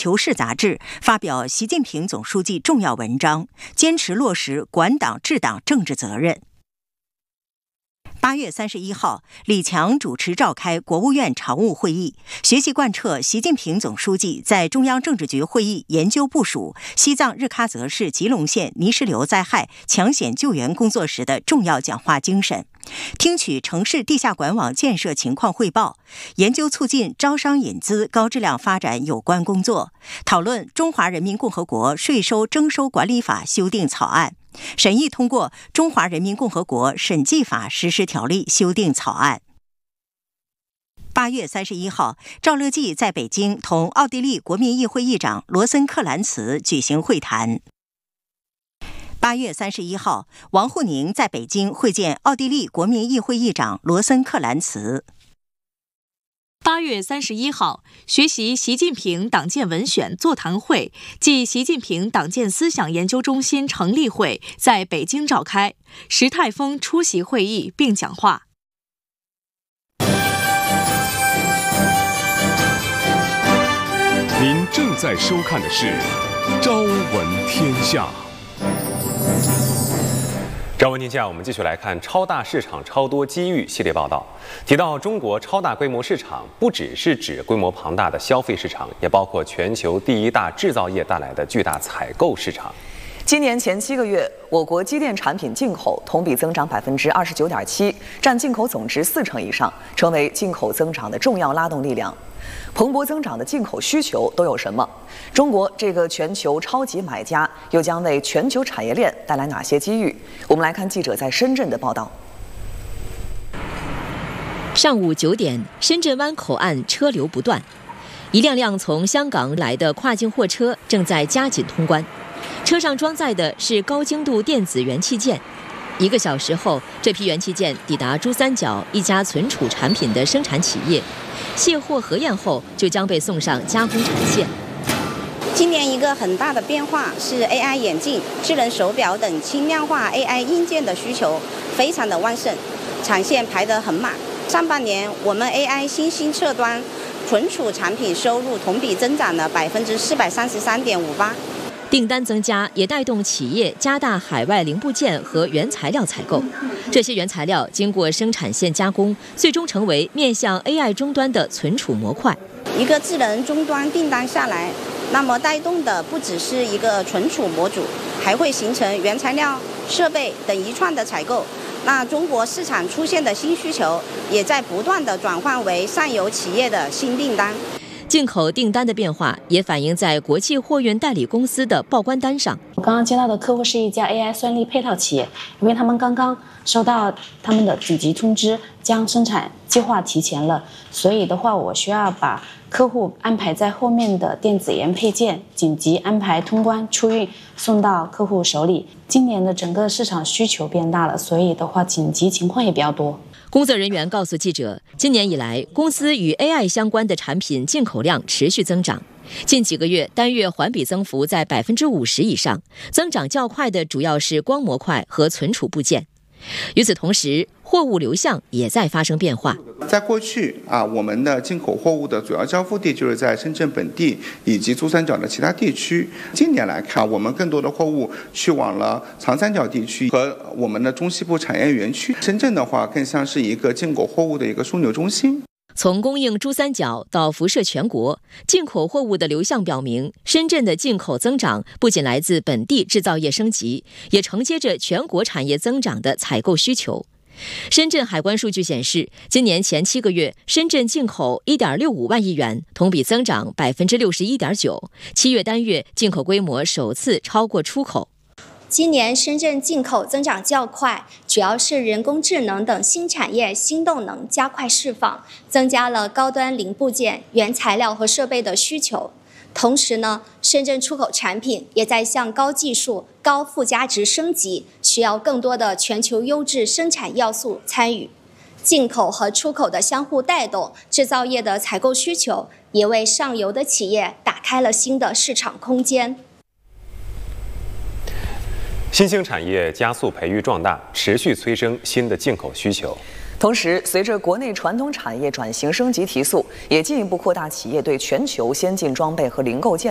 求是》杂志发表习近平总书记重要文章，坚持落实管党治党政治责任。8月31号，李强主持召开国务院常务会议，学习贯彻习近平总书记在中央政治局会议研究部署西藏日喀则市吉隆县泥石流灾害抢险救援工作时的重要讲话精神，听取城市地下管网建设情况汇报，研究促进招商引资高质量发展有关工作，讨论《中华人民共和国税收征收管理法》修订草案，审议通过《中华人民共和国审计法实施条例》修订草案。8月31号，赵乐际在北京同奥地利国民议会议长罗森克兰茨举行会谈。8月31号，王沪宁在北京会见奥地利国民议会议长罗森克兰茨。 8月31号，学习习近平党建文选座谈会暨习近平党建思想研究中心成立会在北京召开，石泰峰出席会议并讲话。 您正在收看的是《朝闻天下》。 朝闻天下，我们继续来看超大市场、超多机遇系列报道。提到中国超大规模市场，不只是指规模庞大的消费市场，也包括全球第一大制造业带来的巨大采购市场。 今年前7个月，我国机电产品进口同比增长29.7%，占进口总值40%以上，成为进口增长的重要拉动力量。蓬勃增长的进口需求都有什么？中国这个全球超级买家又将为全球产业链带来哪些机遇？我们来看记者在深圳的报道。 上午9点，深圳湾口岸车流不断，一辆辆从香港来的跨境货车正在加紧通关，车上装载的是高精度电子元器件。1个小时后，这批元器件抵达珠三角一家存储产品的生产企业，卸货核验后就将被送上加工产线。 今年一个很大的变化是 AI 眼镜、智能手表等轻量化 AI 硬件的需求非常的旺盛，产线排得很满。上半年我们 AI 新兴测端存储产品收入同比增长了433.58%。 订单增加也带动企业加大海外零部件和原材料采购，这些原材料经过生产线加工，最终成为面向 AI 终端的存储模块。 一个智能终端订单下来，那么带动的不只是一个存储模组，还会形成原材料、设备等一串的采购。那中国市场出现的新需求，也在不断的转换为上游企业的新订单。 进口订单的变化也反映在国际货运代理公司的报关单上。 我刚刚接到的客户是一家 AI 算力配套企业，因为他们刚刚收到他们的紧急通知，将生产计划提前了，所以的话，我需要把客户安排在后面的电子研配件紧急安排通关出运，送到客户手里。今年的整个市场需求变大了，所以的话，紧急情况也比较多。 工作人员告诉记者，今年以来，公司与 AI 相关的产品进口量持续增长，近几个月单月环比增幅在50%以上，增长较快的主要是光模块和存储部件。与此同时，货物流向也在发生变化。 在过去我们的进口货物的主要交付地就是在深圳本地以及珠三角的其他地区。今年来看，我们更多的货物去往了长三角地区和我们的中西部产业园区。深圳的话，更像是一个进口货物的一个枢纽中心。 从供应珠三角到辐射全国，进口货物的流向表明，深圳的进口增长不仅来自本地制造业升级，也承接着全国产业增长的采购需求。深圳海关数据显示，今年前7个月，深圳进口1.65万亿元，同比增长61.9%，7月单月进口规模首次超过出口。 今年深圳进口增长较快，主要是人工智能等新产业新动能加快释放，增加了高端零部件、原材料和设备的需求。同时呢，深圳出口产品也在向高技术、高附加值升级，需要更多的全球优质生产要素参与。进口和出口的相互带动，制造业的采购需求也为上游的企业打开了新的市场空间。 新兴产业加速培育壮大，持续催生新的进口需求。 同时，随着国内传统产业转型升级提速，也进一步扩大企业对全球先进装备和零构件